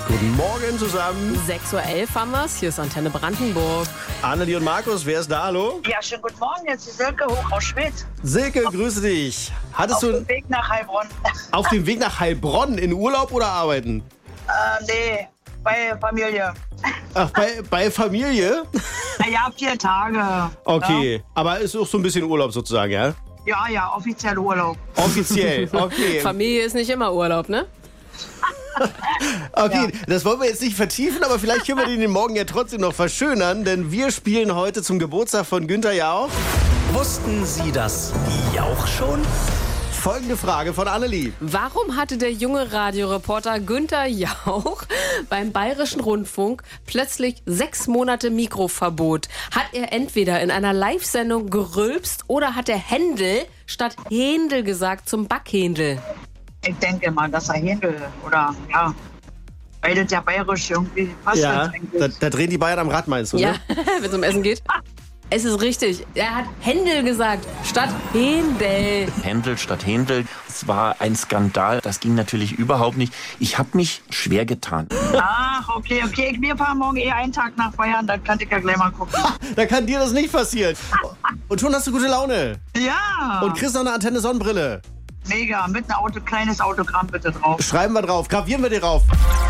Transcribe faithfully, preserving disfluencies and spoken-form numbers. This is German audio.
Guten Morgen zusammen. sechs Uhr elf haben wir's. Hier ist Antenne Brandenburg. Annelie und Markus, wer ist da? Hallo? Ja, schönen guten Morgen. Jetzt ist Silke hoch aus Schwedt. Silke, grüße dich. Hattest Auf du dem Weg nach Heilbronn. auf dem Weg nach Heilbronn in Urlaub oder arbeiten? äh, nee, bei Familie. Ach, bei, bei Familie? Naja, vier Tage. Okay, aber ist auch so ein bisschen Urlaub sozusagen, ja? Ja, ja, ja, offiziell Urlaub. Offiziell, okay. Familie ist nicht immer Urlaub, ne? Okay, das wollen wir jetzt nicht vertiefen, aber vielleicht können wir den Morgen ja trotzdem noch verschönern, denn wir spielen heute zum Geburtstag von Günther Jauch. Wussten Sie das Jauch schon? Folgende Frage von Annelie. Warum hatte der junge Radioreporter Günther Jauch beim Bayerischen Rundfunk plötzlich sechs Monate Mikroverbot? Hat er entweder in einer Live-Sendung gerülpst oder hat er Händel statt Händel gesagt zum Backhändel? Ich denke mal, dass er Händel oder ja, weil das ja bayerisch irgendwie passt. Ja, das eigentlich. da, da drehen die Bayern am Rad, meinst du, Ja, ne? wenn es um Essen geht. Es ist richtig. Er hat Händel gesagt statt Händel. Händel statt Händel. Es war ein Skandal. Das ging natürlich überhaupt nicht. Ich habe mich schwer getan. Ach, okay, okay. Wir fahren morgen eh einen Tag nach Bayern, dann kann ich ja gleich mal gucken. Da kann dir das nicht passieren. Und schon hast du gute Laune. Ja, Und kriegst noch eine Antenne Sonnenbrille. mega. Mit einem Auto, kleines Autogramm bitte drauf. Schreiben wir drauf, gravieren wir dir drauf.